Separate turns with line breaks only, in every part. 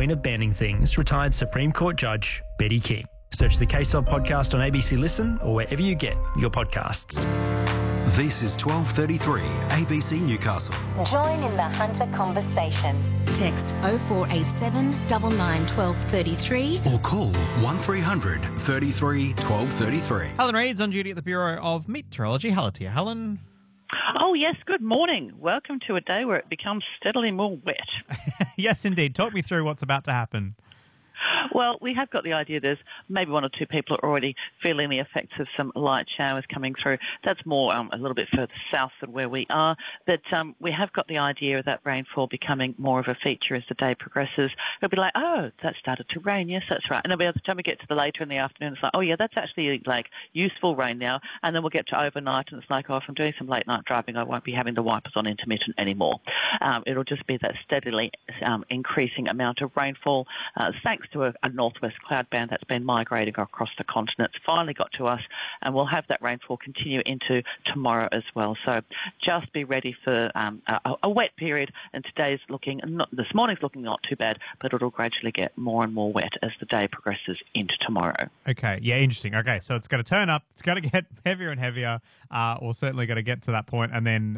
queen of banning things, retired Supreme Court Judge Betty King. Search the Case Of podcast on ABC Listen or wherever you get your podcasts.
This is 12:33 ABC Newcastle.
Join in the Hunter conversation.
Text 0487 99 1233
Or call 1300 33 1233.
Helen Reid's on duty at the Bureau of Meteorology. Hello to you, Helen.
Oh, yes, good morning. Welcome to a day where it becomes steadily more wet.
Yes, indeed. Talk me through what's about to happen.
Well, we have got the idea there's maybe one or two people are already feeling the effects of some light showers coming through. That's more a little bit further south than where we are. But we have got the idea of that rainfall becoming more of a feature as the day progresses. It'll be like, oh, that started to rain. Yes, that's right. And then by the time we get to the later in the afternoon, it's like, oh, yeah, that's actually like useful rain now. And then we'll get to overnight and it's like, oh, if I'm doing some late night driving, I won't be having the wipers on intermittent anymore. It'll just be that steadily increasing amount of rainfall thanks to a northwest cloud band that's been migrating across the continent. It's finally got to us, and we'll have that rainfall continue into tomorrow as well. So just be ready for a wet period, and this morning's looking not too bad, but it'll gradually get more and more wet as the day progresses into tomorrow.
Okay, yeah, interesting. Okay, so it's going to turn up, it's going to get heavier and heavier, or certainly going to get to that point, and then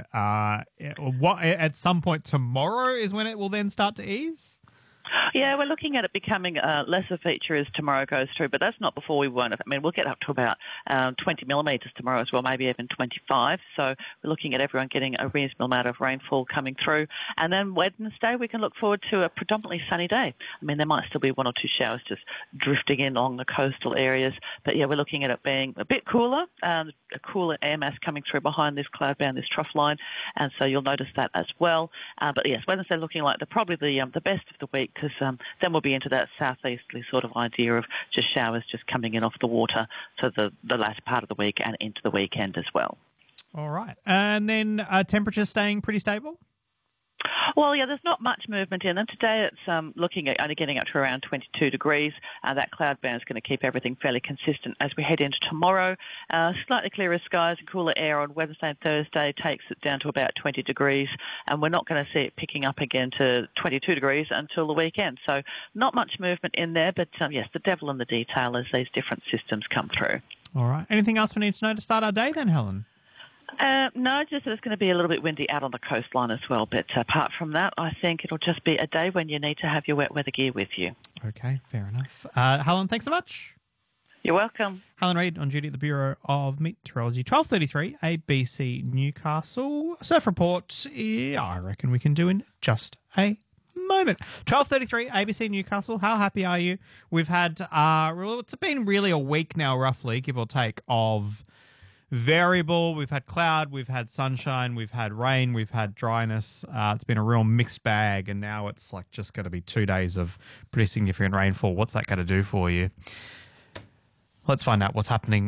at some point tomorrow is when it will then start to ease?
Yeah, we're looking at it becoming less a feature as tomorrow goes through, but that's not before we won't. I mean, we'll get up to about 20 millimetres tomorrow as well, maybe even 25. So we're looking at everyone getting a reasonable amount of rainfall coming through. And then Wednesday, we can look forward to a predominantly sunny day. I mean, there might still be one or two showers just drifting in along the coastal areas. But yeah, we're looking at it being a bit cooler, a cooler air mass coming through behind this cloud band, this trough line. And so you'll notice that as well. But yes, Wednesday looking like probably the best of the week, because then we'll be into that southeasterly sort of idea of just showers just coming in off the water for the latter part of the week and into the weekend as well.
All right. And then temperatures staying pretty stable?
Well, yeah, there's not much movement in them. Today it's looking at only getting up to around 22 degrees. That cloud band is going to keep everything fairly consistent as we head into tomorrow. Slightly clearer skies and cooler air on Wednesday and Thursday takes it down to about 20 degrees, and we're not going to see it picking up again to 22 degrees until the weekend. So not much movement in there, but yes, the devil in the detail as these different systems come through.
All right. Anything else we need to know to start our day then, Helen?
No, just that it's going to be a little bit windy out on the coastline as well. But apart from that, I think it'll just be a day when you need to have your wet weather gear with you.
Okay, fair enough. Helen, thanks so much.
You're welcome.
Helen Reid on duty at the Bureau of Meteorology. 12:33 ABC Newcastle. Surf report, I reckon we can do in just a moment. 12:33 ABC Newcastle. How happy are you? We've had, it's been really a week now, roughly, give or take, of variable. We've had cloud, we've had sunshine, we've had rain, we've had dryness. It's been a real mixed bag, and now it's like just going to be 2 days of pretty significant rainfall. What's that going to do for you? Let's find out what's happening